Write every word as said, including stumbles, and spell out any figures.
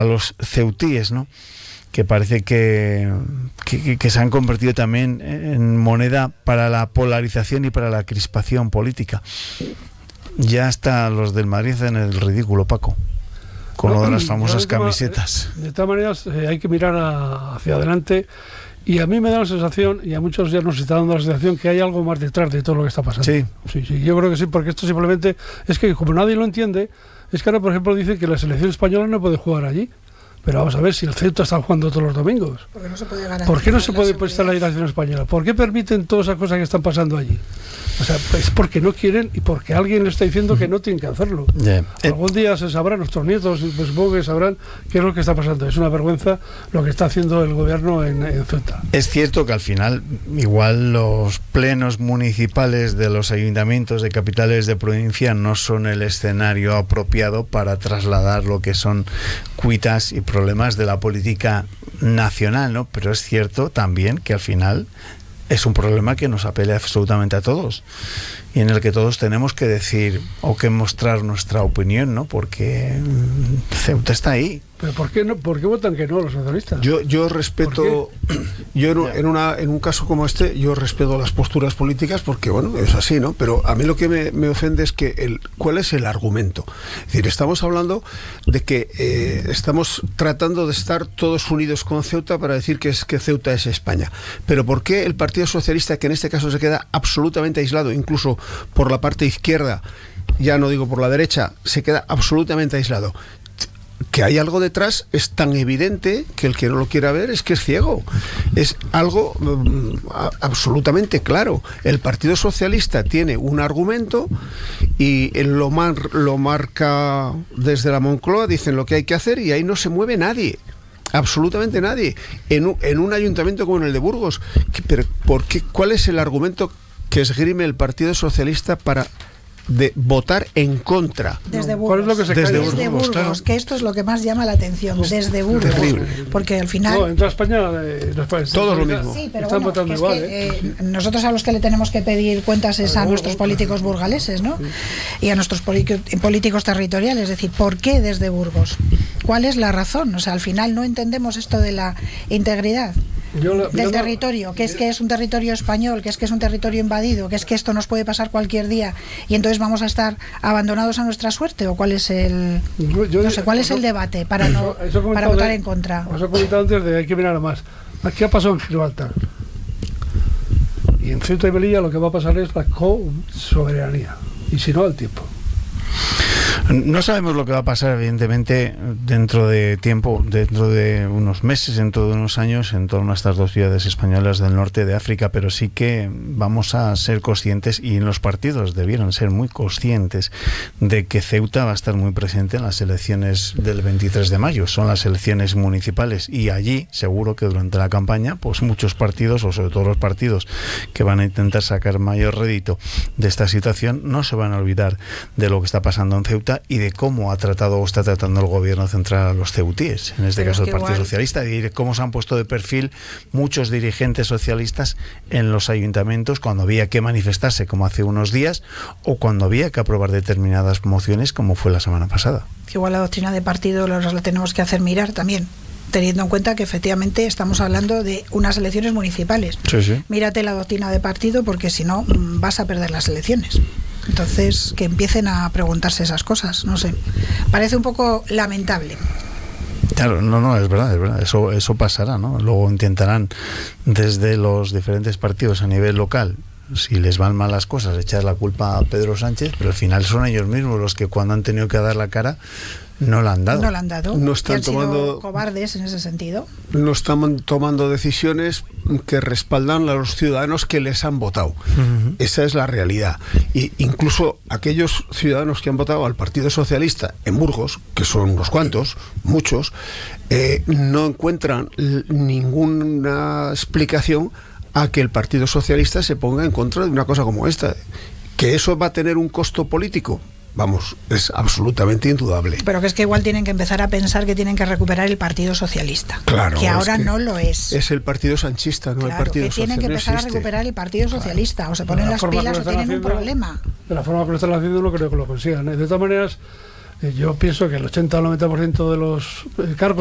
a los ceutíes, ¿no? Que parece que, que, que se han convertido también en moneda para la polarización y para la crispación política. Ya hasta los del Madrid en el ridículo, Paco, con lo de las famosas camisetas. De todas maneras, eh, hay que mirar a, hacia adelante, y a mí me da la sensación, y a muchos ya nos está dando la sensación, que hay algo más detrás de todo lo que está pasando. Sí. Sí, sí, yo creo que sí, porque esto simplemente es que como nadie lo entiende, es que ahora, por ejemplo, dicen que la selección española no puede jugar allí. Pero vamos a ver, si el Ceuta está jugando todos los domingos, ¿por qué no se puede garantizar ¿por qué no se puede la prestar la dirección española? ¿Por qué permiten todas esas cosas que están pasando allí? O sea, es porque no quieren y porque alguien le está diciendo que no tienen que hacerlo. Yeah. Algún día se sabrá, nuestros nietos, pues supongo que sabrán qué es lo que está pasando. Es una vergüenza lo que está haciendo el gobierno en, en Ceuta. Es cierto que al final, igual los plenos municipales de los ayuntamientos de capitales de provincia no son el escenario apropiado para trasladar lo que son cuitas y problemas de la política nacional, ¿no? Pero es cierto también que al final es un problema que nos apela absolutamente a todos y en el que todos tenemos que decir o que mostrar nuestra opinión, ¿no? Porque Ceuta está ahí. ¿Pero por qué no? ¿Por qué votan que no los socialistas? Yo, yo respeto, yo en, en, una, en un caso como este, yo respeto las posturas políticas porque, bueno, es así, ¿no? Pero a mí lo que me, me ofende es que, el, ¿cuál es el argumento? Es decir, estamos hablando de que eh, estamos tratando de estar todos unidos con Ceuta para decir que, es, que Ceuta es España. Pero ¿por qué el Partido Socialista, que en este caso se queda absolutamente aislado, incluso por la parte izquierda, ya no digo por la derecha, se queda absolutamente aislado? Que hay algo detrás es tan evidente que el que no lo quiera ver es que es ciego. Es algo um, absolutamente claro. El Partido Socialista tiene un argumento y lo, mar, lo marca desde la Moncloa, dicen lo que hay que hacer y ahí no se mueve nadie. Absolutamente nadie. En un, en un ayuntamiento como en el de Burgos, pero ¿por qué? ¿Cuál es el argumento que esgrime el Partido Socialista para de votar en contra? Desde Burgos, ¿Cuál es lo que se desde, cae? desde Burgos, claro. Que esto es lo que más llama la atención, desde Burgos, terrible. Porque al final no, en toda España, eh, todos lo mismo. Sí, pero están bueno, votando que es igual, que, ¿eh? eh, nosotros a los que le tenemos que pedir cuentas es a nuestros políticos burgaleses, ¿no? Y a nuestros políticos territoriales, es decir, ¿por qué desde Burgos? ¿Cuál es la razón? O sea, al final no entendemos esto de la integridad Yo la, del yo territorio, no, que es que es un territorio español, que es que es un territorio invadido, que es que esto nos puede pasar cualquier día y entonces vamos a estar abandonados a nuestra suerte, o cuál es el yo, no sé cuál es el debate para no para votar de, en contra. Os he comentado antes de hay que mirar a más. ¿Qué ha pasado en Gibraltar? Y en Ceuta y Melilla lo que va a pasar es la co-soberanía, y si no, el tiempo. No sabemos lo que va a pasar, evidentemente, dentro de tiempo, dentro de unos meses, dentro de unos años, en torno a estas dos ciudades españolas del norte de África, pero sí que vamos a ser conscientes, y en los partidos debieron ser muy conscientes, de que Ceuta va a estar muy presente en las elecciones del veintitrés de mayo. Son las elecciones municipales, y allí, seguro que durante la campaña, pues muchos partidos, o sobre todo los partidos que van a intentar sacar mayor rédito de esta situación, no se van a olvidar de lo que está pasando en Ceuta y de cómo ha tratado o está tratando el gobierno central a los ceutíes, en este Pero caso es el que Partido igual... Socialista, y de cómo se han puesto de perfil muchos dirigentes socialistas en los ayuntamientos cuando había que manifestarse, como hace unos días, o cuando había que aprobar determinadas mociones, como fue la semana pasada. Que igual la doctrina de partido la tenemos que hacer mirar también, teniendo en cuenta que efectivamente estamos hablando de unas elecciones municipales. Sí, sí. Mírate la doctrina de partido, porque si no vas a perder las elecciones. Entonces, que empiecen a preguntarse esas cosas, no sé. Parece un poco lamentable. Claro, no, no, es verdad, es verdad, eso, eso pasará, ¿no? Luego intentarán desde los diferentes partidos a nivel local, si les van mal las cosas, echar la culpa a Pedro Sánchez, pero al final son ellos mismos los que cuando han tenido que dar la cara no la han dado. No la han dado. No están han tomando sido cobardes en ese sentido. No están tomando decisiones que respaldan a los ciudadanos que les han votado. Uh-huh. Esa es la realidad. Y incluso aquellos ciudadanos que han votado al Partido Socialista en Burgos, que son unos cuantos, muchos, eh, no encuentran ninguna explicación a que el Partido Socialista se ponga en contra de una cosa como esta. ¿Que eso va a tener un costo político? Vamos, es absolutamente indudable. Pero que es que igual tienen que empezar a pensar que tienen que recuperar el Partido Socialista. Claro. Que ahora que no lo es. Es el Partido Sanchista, no claro, el Partido que tienen Socialista. que empezar no a recuperar el Partido Socialista. Claro. O se ponen las pilas o tienen haciendo, un problema. De la forma que lo están haciendo no creo que lo consigan, ¿eh? De todas maneras, Yo pienso que el ochenta o noventa por ciento de los cargos